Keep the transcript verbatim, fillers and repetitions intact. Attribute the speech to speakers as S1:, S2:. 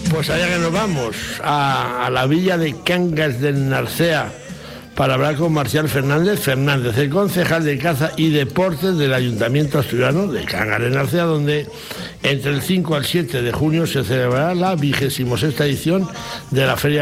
S1: Pues allá que nos vamos, a, a la villa de Cangas del Narcea, para hablar con Marcial Fernández Fernández, el concejal de Caza y Deportes del Ayuntamiento Asturiano de Cangas del Narcea, donde entre el cinco al siete de junio se celebrará la vigésima sexta edición de la Feria